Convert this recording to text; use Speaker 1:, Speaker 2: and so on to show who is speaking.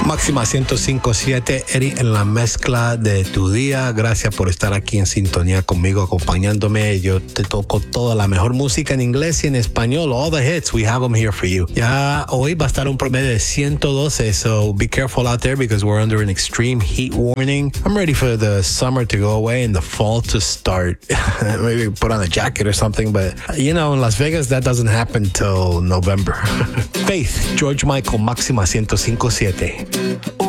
Speaker 1: Máxima 105.7, Eddie en la mezcla de tu día. Gracias por estar aquí en sintonía conmigo, acompañándome. Yo te toco toda la mejor música en inglés y en español. All the hits, we have them here for you. Ya hoy va a estar un promedio de 112, so be careful out there because we're under an extreme heat warning. I'm ready for the summer to go away and the fall to start. Maybe put on a jacket or something, but you know, in Las Vegas, that doesn't happen till November. Faith, George Michael, Máxima 105.7.